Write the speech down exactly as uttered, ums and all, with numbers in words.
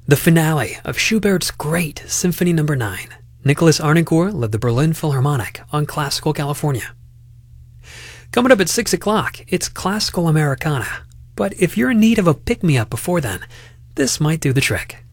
The finale of Schubert's great Symphony Number nine. Nicholas Arnoncourt led the Berlin Philharmonic on Classical California. Coming up at six o'clock, it's Classical Americana. But if you're in need of a pick-me-up before then, this might do the trick.